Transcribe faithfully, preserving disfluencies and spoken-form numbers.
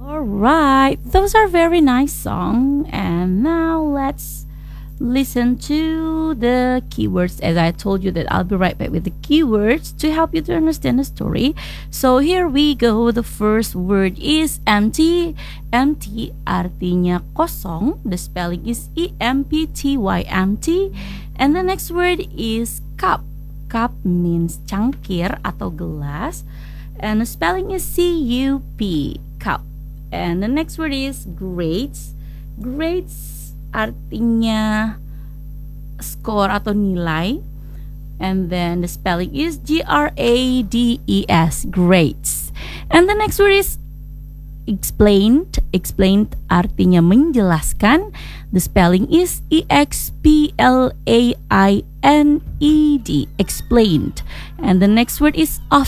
All right, those are very nice song. And now let's listen to the keywords. As I told you that I'll be right back with the keywords to help you to understand the story. So here we go. The first word is empty. Empty artinya kosong. The spelling is E M P T Y, empty. And the next word is cup. Cup means cangkir atau gelas. And the spelling is C U P, cup. And the next word is grades. Grades artinya skor atau nilai. And then the spelling is G R A D E S, grades. And the next word is explained. Explained artinya menjelaskan. The spelling is E X P L A I N E D, explained. And the next word is